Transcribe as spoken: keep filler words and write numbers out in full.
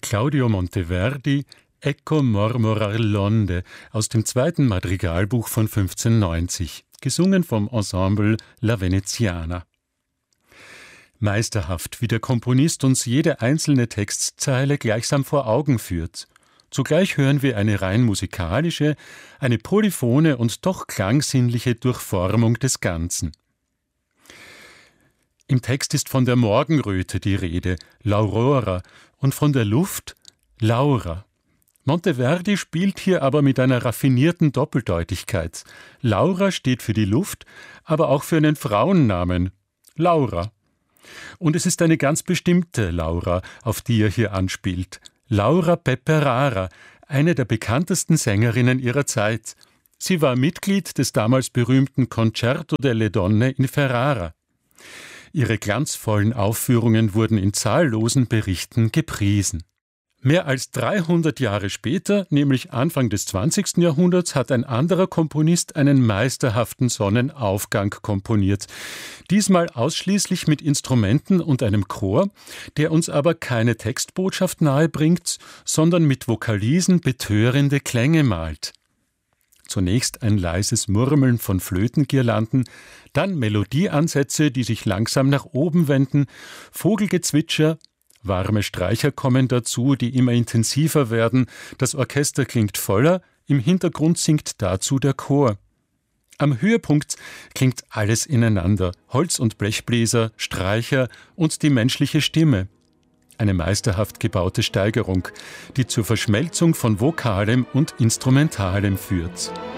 Claudio Monteverdi, Ecco mormorar l'onde aus dem zweiten Madrigalbuch von fünfzehnhundertneunzig, gesungen vom Ensemble La Veneziana. Meisterhaft, wie der Komponist uns jede einzelne Textzeile gleichsam vor Augen führt. Zugleich hören wir eine rein musikalische, eine polyphone und doch klangsinnliche Durchformung des Ganzen. Im Text ist von der Morgenröte die Rede, l'Aurora, und von der Luft, Laura. Monteverdi spielt hier aber mit einer raffinierten Doppeldeutigkeit. Laura steht für die Luft, aber auch für einen Frauennamen, Laura. Und es ist eine ganz bestimmte Laura, auf die er hier anspielt. Laura Peperara, eine der bekanntesten Sängerinnen ihrer Zeit. Sie war Mitglied des damals berühmten Concerto delle Donne in Ferrara. Ihre glanzvollen Aufführungen wurden in zahllosen Berichten gepriesen. Mehr als dreihundert Jahre später, nämlich Anfang des zwanzigsten Jahrhunderts, hat ein anderer Komponist einen meisterhaften Sonnenaufgang komponiert. Diesmal ausschließlich mit Instrumenten und einem Chor, der uns aber keine Textbotschaft nahebringt, sondern mit Vokalisen betörende Klänge malt. Zunächst ein leises Murmeln von Flötengirlanden, dann Melodieansätze, die sich langsam nach oben wenden, Vogelgezwitscher, warme Streicher kommen dazu, die immer intensiver werden, das Orchester klingt voller, im Hintergrund singt dazu der Chor. Am Höhepunkt klingt alles ineinander, Holz- und Blechbläser, Streicher und die menschliche Stimme. Eine meisterhaft gebaute Steigerung, die zur Verschmelzung von Vokalem und Instrumentalem führt.